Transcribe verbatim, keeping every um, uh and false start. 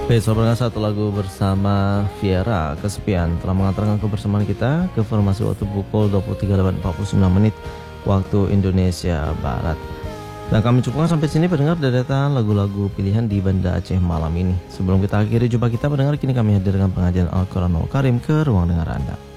Baik, saudara, satu lagu bersama Viera, Kesepian, telah mengantarkan kebersamaan kita ke formasi waktu pukul dua puluh tiga lewat empat puluh sembilan menit waktu Indonesia Barat. Dan kami cukupkan sampai sini pendengar deretan lagu-lagu pilihan di Banda Aceh malam ini. Sebelum kita akhiri jumpa kita pendengar, kini kami hadir dengan pengajian Al-Quranul Karim ke ruang dengar Anda.